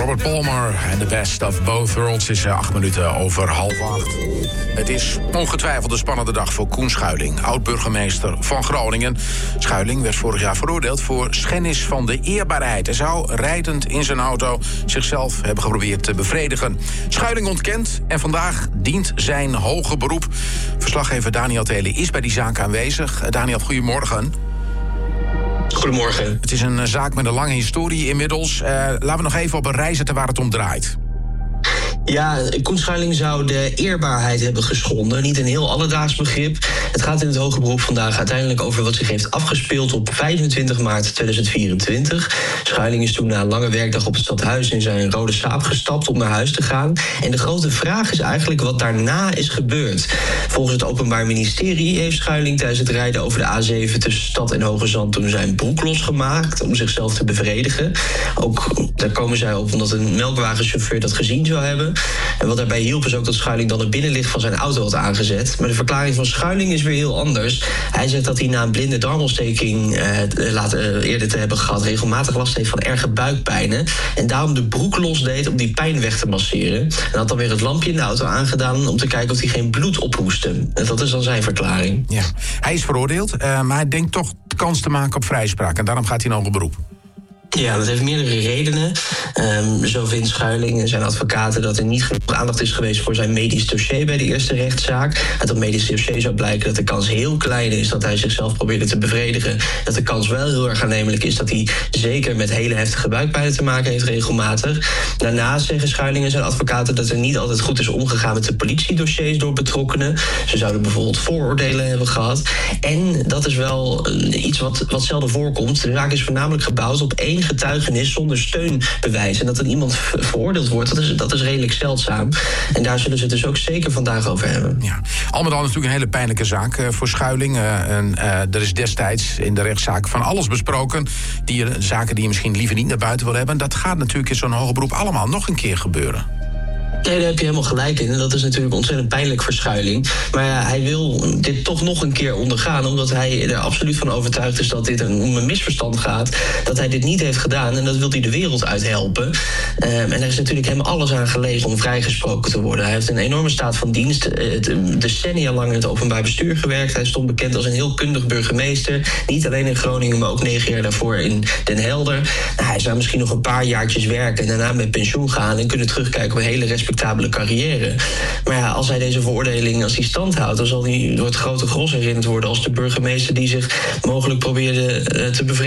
Robert Palmer en The Best of Both Worlds is 8 minuten over 7:30. Het is ongetwijfeld een spannende dag voor Koen Schuiling, oud-burgemeester van Groningen. Schuiling werd vorig jaar veroordeeld voor schennis van de eerbaarheid. Hij zou rijdend in zijn auto zichzelf hebben geprobeerd te bevredigen. Schuiling ontkent en vandaag dient zijn hoge beroep. Verslaggever Daniel Telen is bij die zaak aanwezig. Daniel, goedemorgen. Goedemorgen. Het is een zaak met een lange historie inmiddels. Laten we nog even op een rij zetten waar het om draait. Ja, Koen Schuiling zou de eerbaarheid hebben geschonden. Niet een heel alledaags begrip. Het gaat in het hoge beroep vandaag uiteindelijk over wat zich heeft afgespeeld op 25 maart 2024. Schuiling is toen na een lange werkdag op het stadhuis in zijn rode Saab gestapt om naar huis te gaan. En de grote vraag is eigenlijk wat daarna is gebeurd. Volgens het Openbaar Ministerie heeft Schuiling tijdens het rijden over de A7 tussen Stad en Hoogezand toen zijn broek losgemaakt om zichzelf te bevredigen. Ook daar komen zij op omdat een melkwagenchauffeur dat gezien zou hebben. En wat daarbij hielp is ook dat Schuiling dan het binnenlicht van zijn auto had aangezet. Maar de verklaring van Schuiling is weer heel anders. Hij zegt dat hij na een blinde darmontsteking eerder te hebben gehad regelmatig last heeft van erge buikpijnen. En daarom de broek losdeed om die pijn weg te masseren. En had dan weer het lampje in de auto aangedaan om te kijken of hij geen bloed ophoestte. En dat is dan zijn verklaring. Ja, hij is veroordeeld, maar hij denkt toch kans te maken op vrijspraak. En daarom gaat hij nog een beroep. Ja, dat heeft meerdere redenen. Zo vindt Schuiling en zijn advocaten dat er niet genoeg aandacht is geweest voor zijn medisch dossier bij de eerste rechtszaak. Uit dat medisch dossier zou blijken dat de kans heel klein is dat hij zichzelf probeerde te bevredigen. Dat de kans wel heel erg aannemelijk is dat hij zeker met hele heftige buikpijnen te maken heeft regelmatig. Daarnaast zeggen Schuiling en zijn advocaten dat er niet altijd goed is omgegaan met de politiedossiers door betrokkenen. Ze zouden bijvoorbeeld vooroordelen hebben gehad. En dat is wel iets wat zelden voorkomt. De zaak is voornamelijk gebouwd op één getuigenis zonder steunbewijs. En dat er iemand veroordeeld wordt, dat is redelijk zeldzaam. En daar zullen ze het dus ook zeker vandaag over hebben. Ja. Al met al natuurlijk een hele pijnlijke zaak voor Schuiling. Er is destijds in de rechtszaak van alles besproken. Zaken die je misschien liever niet naar buiten wil hebben. Dat gaat natuurlijk in zo'n hoger beroep allemaal nog een keer gebeuren. Nee, daar heb je helemaal gelijk in. En dat is natuurlijk ontzettend pijnlijk voor Schuiling. Maar ja, hij wil dit toch nog een keer ondergaan, omdat hij er absoluut van overtuigd is dat dit om een misverstand gaat. Dat hij dit niet heeft gedaan en dat wil hij de wereld uit helpen. En er is natuurlijk hem alles aan gelegen om vrijgesproken te worden. Hij heeft een enorme staat van dienst. Decennia lang in het openbaar bestuur gewerkt. Hij stond bekend als een heel kundig burgemeester. Niet alleen in Groningen, maar ook 9 jaar daarvoor in Den Helder. Nou, hij zou misschien nog een paar jaartjes werken en daarna met pensioen gaan en kunnen terugkijken op een hele respectabele carrière. Maar ja, als hij deze veroordeling als hij stand houdt, dan zal hij door het grote gros herinnerd worden als de burgemeester die zich mogelijk probeerde te bevredigen.